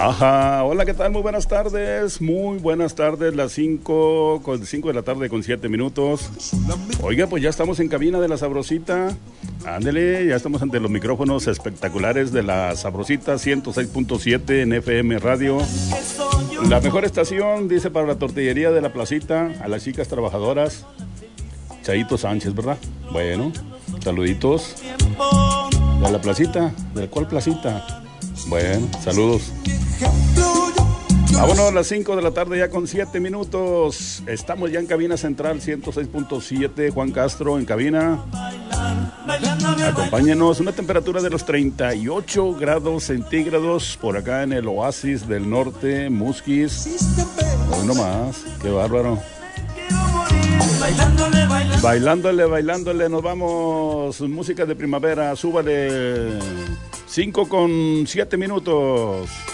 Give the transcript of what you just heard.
Ajá, hola, ¿qué tal? Muy buenas tardes, las 5 de la tarde con 7 minutos. Oiga, pues ya estamos en cabina de La Sabrosita. Ándele, ya estamos ante los micrófonos espectaculares de La Sabrosita 106.7 en FM Radio. La mejor estación, dice, para la tortillería de la placita, a las chicas trabajadoras. Chaito Sánchez, ¿verdad? Bueno, saluditos. ¿De la placita? ¿De cuál placita? Bueno, saludos. Vámonos a las 5 de la tarde ya con 7 minutos. Estamos ya en cabina central 106.7. Juan Castro en cabina. Acompáñenos, una temperatura de los 38 grados centígrados por acá en el Oasis del Norte, Musquis. Hoy no más, qué bárbaro. Bailándole, nos vamos. Música de primavera, súbale. 5 con 7 minutos.